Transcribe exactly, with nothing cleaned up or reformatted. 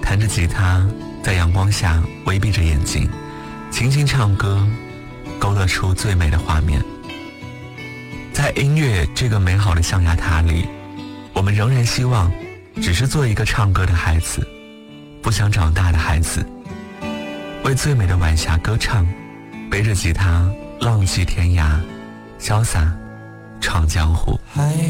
弹着吉他，在阳光下微闭着眼睛，轻轻唱歌，勾勒出最美的画面。在音乐这个美好的象牙塔里，我们仍然希望只是做一个唱歌的孩子，不想长大的孩子，为最美的晚霞歌唱，背着吉他浪迹天涯，潇洒闯江湖。